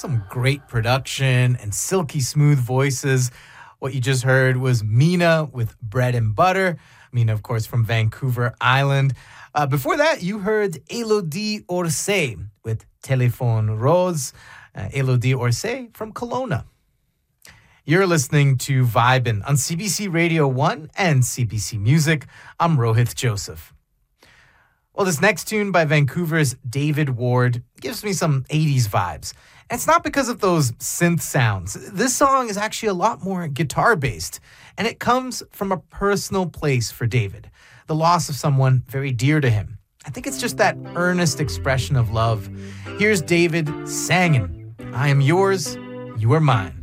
Some great production and silky smooth voices. What you just heard was Mina with Bread and Butter. Mina, of course, from Vancouver Island. Before that, you heard Elodie Orsay with Téléphone Rose. Elodie Orsay from Kelowna. You're listening to Vibin' on CBC Radio 1 and CBC Music. I'm Rohith Joseph. Well, this next tune by Vancouver's David Ward gives me some 80s vibes. And it's not because of those synth sounds. This song is actually a lot more guitar-based, and it comes from a personal place for David, the loss of someone very dear to him. I think it's just that earnest expression of love. Here's David singing, "I am yours, you are mine."